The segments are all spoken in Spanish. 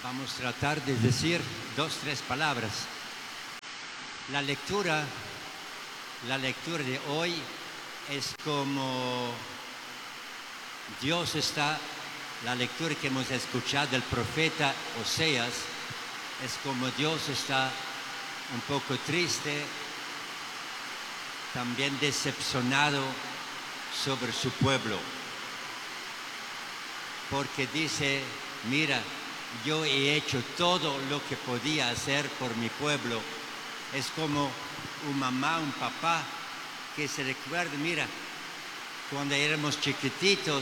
Vamos a tratar de decir 2, 3 palabras. La lectura de hoy es como Dios está, la lectura que hemos escuchado del profeta Oseas, es como Dios está un poco triste, también decepcionado sobre su pueblo. Porque dice, mira, yo he hecho todo lo que podía hacer por mi pueblo. Es como un mamá, un papá que se recuerda, mira, cuando éramos chiquititos,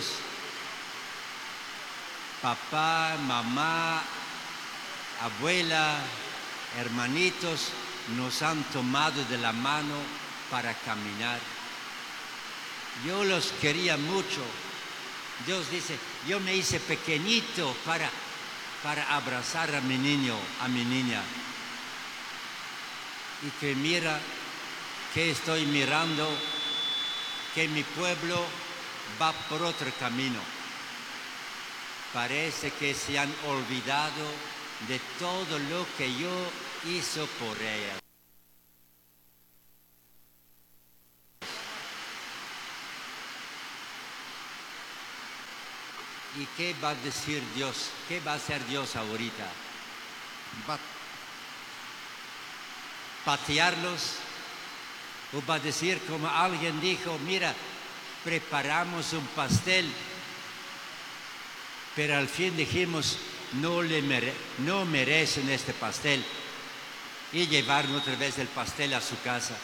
papá, mamá, abuela, hermanitos nos han tomado de la mano para caminar. Yo los quería mucho. Dios dice, yo me hice pequeñito para abrazar a mi niño, a mi niña. Y que mira, que estoy mirando, que mi pueblo va por otro camino. Parece que se han olvidado de todo lo que yo hice por ella. ¿Y qué va a decir Dios? ¿Qué va a hacer Dios ahorita? ¿Va a patearlos? ¿O va a decir como alguien dijo, mira, preparamos un pastel, pero al fin dijimos, no merecen este pastel, y llevaron otra vez el pastel a su casa?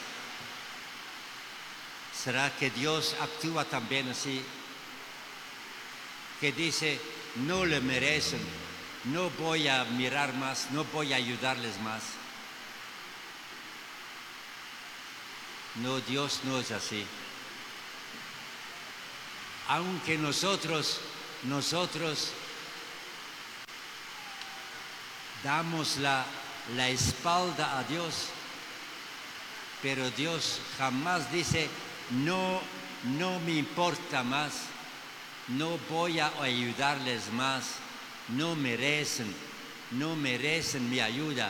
¿Será que Dios actúa también así? Que dice, no le merecen, no voy a mirar más, no voy a ayudarles más. No, Dios no es así. Aunque nosotros damos la espalda a Dios, pero Dios jamás dice, no me importa más, no voy a ayudarles más, no merecen mi ayuda.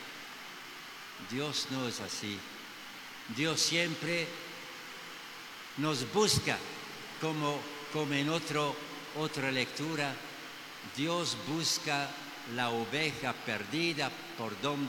Dios no es así. Dios siempre nos busca, como en otra lectura, Dios busca la oveja perdida por donde